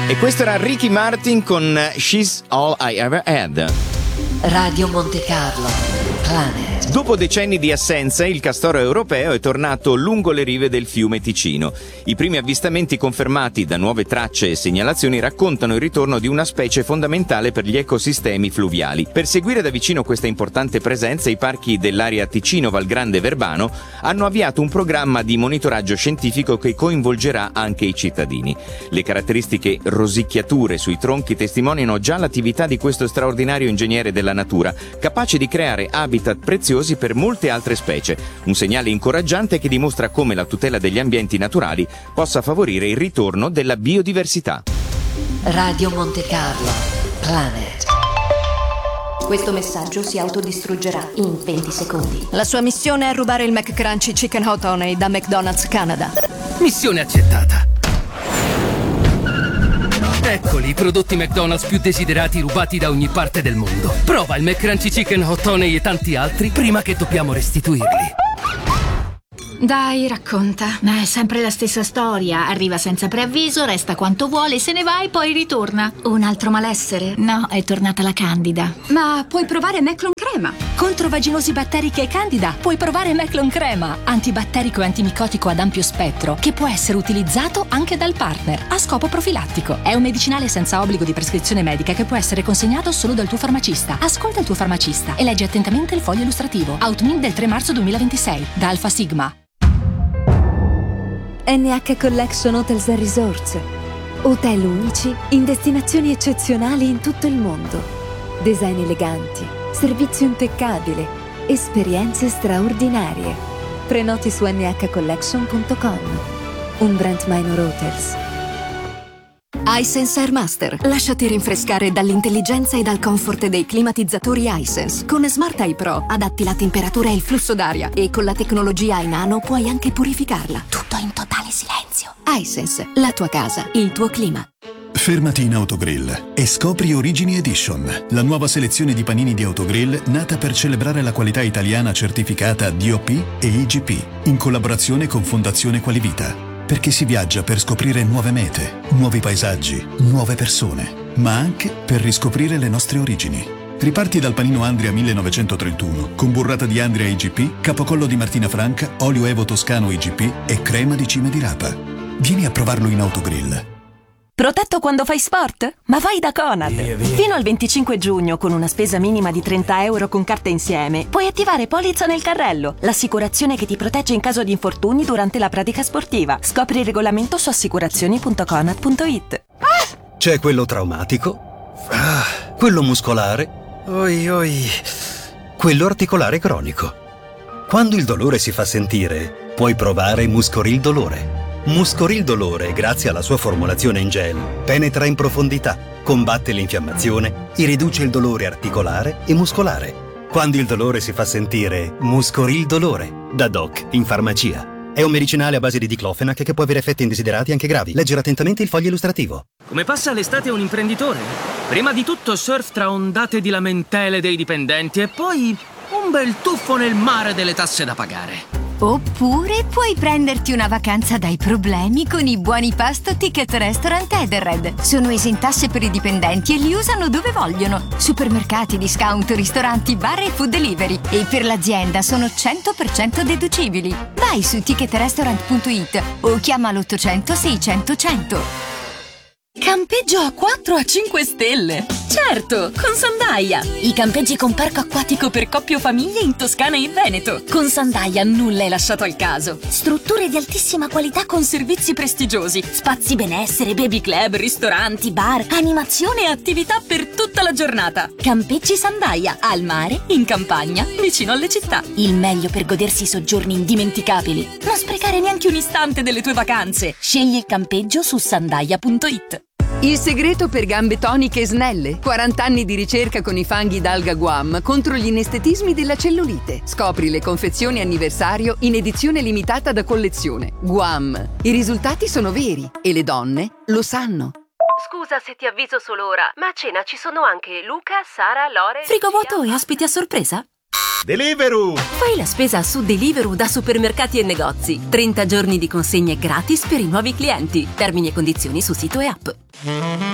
E questo era Ricky Martin con She's All I Ever Had. Radio Monte Carlo, Planet. Dopo decenni di assenza, il castoro europeo è tornato lungo le rive del fiume Ticino. I primi avvistamenti confermati da nuove tracce e segnalazioni raccontano il ritorno di una specie fondamentale per gli ecosistemi fluviali. Per seguire da vicino questa importante presenza, i parchi dell'area Ticino-Val Grande-Verbano hanno avviato un programma di monitoraggio scientifico che coinvolgerà anche i cittadini. Le caratteristiche rosicchiature sui tronchi testimoniano già l'attività di questo straordinario ingegnere della natura, capace di creare habitat preziosi per molte altre specie, un segnale incoraggiante che dimostra come la tutela degli ambienti naturali possa favorire il ritorno della biodiversità. Radio Monte Carlo, Planet. Questo messaggio si autodistruggerà in 20 secondi. La sua missione è rubare il McCrunchy Chicken Hot Honey da McDonald's Canada. Missione accettata. Eccoli i prodotti McDonald's più desiderati rubati da ogni parte del mondo. Prova il McCrunchy Chicken Hot Honey e tanti altri prima che dobbiamo restituirli. Dai, racconta. Ma è sempre la stessa storia. Arriva senza preavviso, resta quanto vuole, se ne va e poi ritorna. Un altro malessere? No, è tornata la Candida. Ma puoi provare Meclon Crema. Contro vaginosi batteriche e candida puoi provare Meclon Crema, antibatterico e antimicotico ad ampio spettro, che può essere utilizzato anche dal partner a scopo profilattico. È un medicinale senza obbligo di prescrizione medica che può essere consegnato solo dal tuo farmacista. Ascolta il tuo farmacista e leggi attentamente il foglio illustrativo. Outmin del 3 marzo 2026 da Alpha Sigma. NH Collection Hotels & Resorts. Hotel unici in destinazioni eccezionali in tutto il mondo. Design eleganti, servizio impeccabile, esperienze straordinarie. Prenoti su nhcollection.com. Un Brand Minor Hotels. iSense Air Master. Lasciati rinfrescare dall'intelligenza e dal comfort dei climatizzatori iSense. Con Smart Eye Pro adatti la temperatura e il flusso d'aria e con la tecnologia iNano puoi anche purificarla. Tutto in totale silenzio. iSense, la tua casa, il tuo clima. Fermati in Autogrill e scopri Origini Edition, la nuova selezione di panini di Autogrill nata per celebrare la qualità italiana certificata DOP e IGP, in collaborazione con Fondazione Qualivita. Perché si viaggia per scoprire nuove mete, nuovi paesaggi, nuove persone, ma anche per riscoprire le nostre origini. Riparti dal panino Andria 1931, con burrata di Andria IGP, capocollo di Martina Franca, olio Evo Toscano IGP e crema di cime di rapa. Vieni a provarlo in Autogrill. Protetto quando fai sport? Ma vai da Conad! Fino al 25 giugno, con una spesa minima di 30 euro con carta insieme, puoi attivare Polizza nel carrello, l'assicurazione che ti protegge in caso di infortuni durante la pratica sportiva. Scopri il regolamento su assicurazioni.conad.it. C'è quello traumatico, quello muscolare, quello articolare cronico. Quando il dolore si fa sentire, puoi provare Muscoril Dolore. Muscoril Dolore, grazie alla sua formulazione in gel, penetra in profondità, combatte l'infiammazione e riduce il dolore articolare e muscolare. Quando il dolore si fa sentire, Muscoril Dolore, da Doc in farmacia. È un medicinale a base di diclofenac che può avere effetti indesiderati anche gravi. Leggere attentamente il foglio illustrativo. Come passa l'estate un imprenditore? Prima di tutto surf tra ondate di lamentele dei dipendenti e poi un bel tuffo nel mare delle tasse da pagare. Oppure puoi prenderti una vacanza dai problemi con i buoni pasto Ticket Restaurant Edenred. Sono esentasse per i dipendenti e li usano dove vogliono. Supermercati, discount, ristoranti, bar e food delivery. E per l'azienda sono 100% deducibili. Vai su ticketrestaurant.it o chiama l'800 600 100. Campeggio a 4 a 5 stelle! Certo, con Sandaia! I campeggi con parco acquatico per coppie o famiglie in Toscana e Veneto. Con Sandaia nulla è lasciato al caso. Strutture di altissima qualità con servizi prestigiosi, spazi benessere, baby club, ristoranti, bar, animazione e attività per tutta la giornata. Campeggi Sandaia, al mare, in campagna, vicino alle città. Il meglio per godersi soggiorni indimenticabili. Non sprecare neanche un istante delle tue vacanze. Scegli il campeggio su sandaia.it. Il segreto per gambe toniche e snelle. 40 anni di ricerca con i fanghi d'alga Guam contro gli inestetismi della cellulite. Scopri le confezioni anniversario in edizione limitata da collezione. Guam. I risultati sono veri e le donne lo sanno. Scusa se ti avviso solo ora, ma a cena ci sono anche Luca, Sara, Lore... Frigo vuoto e ospiti a sorpresa? Deliveroo! Fai la spesa su Deliveroo da supermercati e negozi. 30 giorni di consegne gratis per i nuovi clienti. Termini e condizioni su sito e app.